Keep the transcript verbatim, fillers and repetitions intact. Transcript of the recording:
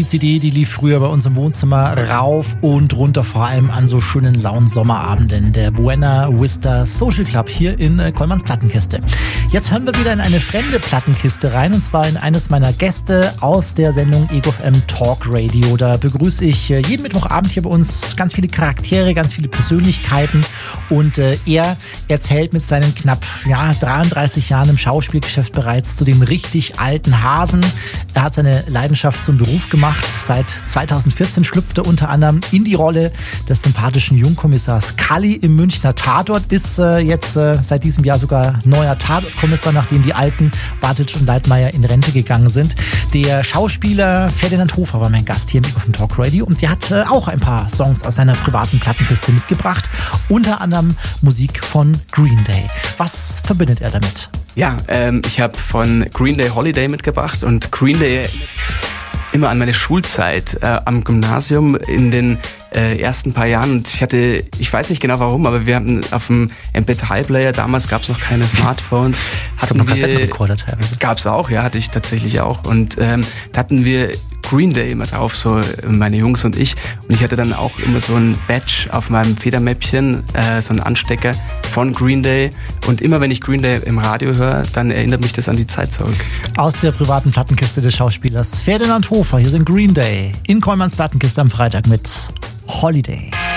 Die C D, die lief früher bei uns im Wohnzimmer rauf und runter, vor allem an so schönen lauen Sommerabenden. Der Buena Vista Social Club hier in Kollmanns Plattenkiste. Jetzt hören wir wieder in eine fremde Plattenkiste rein, und zwar in eines meiner Gäste aus der Sendung Ego F M Talk Radio. Da begrüße ich jeden Mittwochabend hier bei uns ganz viele Charaktere, ganz viele Persönlichkeiten, und äh, er erzählt mit seinen knapp ja, dreiunddreißig Jahren im Schauspielgeschäft bereits zu dem richtig alten Hasen. Er hat seine Leidenschaft zum Beruf gemacht. Seit zweitausendvierzehn schlüpft er unter anderem in die Rolle des sympathischen Jungkommissars Kalli im Münchner Tatort, ist äh, jetzt äh, seit diesem Jahr sogar neuer Tatortkommissar, nachdem die alten Bartitsch und Leitmeier in Rente gegangen sind. Der Schauspieler Ferdinand Hofer war mein Gast hier im Ego F M Talk Radio, und der hat äh, auch ein paar Songs aus seiner privaten Plattenkiste mitgebracht, unter anderem Musik von Green Day. Was verbindet er damit? Ja, ähm, ich habe von Green Day Holiday mitgebracht, und Green Day immer an meine Schulzeit äh, am Gymnasium in den äh, ersten paar Jahren. Und ich hatte, ich weiß nicht genau warum, aber wir hatten auf dem M P drei Player, damals gab es noch keine Smartphones, hatten noch wir, Kassettenrekorder teilweise. Gab es auch, ja, hatte ich tatsächlich auch. Und ähm, da hatten wir Green Day immer drauf, so meine Jungs und ich. Und ich hatte dann auch immer so ein Badge auf meinem Federmäppchen, äh, so einen Anstecker von Green Day. Und immer wenn ich Green Day im Radio höre, dann erinnert mich das an die Zeit zurück. Aus der privaten Plattenkiste des Schauspielers Ferdinand Hofer. Hier sind Green Day in Kollmanns Plattenkiste am Freitag mit Holiday.